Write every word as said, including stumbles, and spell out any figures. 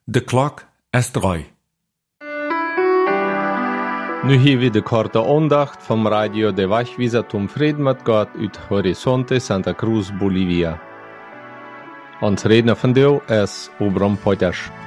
De klok is drei. Nu hier weer de korte aandacht van Radio de Wachwieser zum Frieden mit Gott uit Horizonte Santa Cruz, Bolivia. Ons redner vandaag is Obram Potters.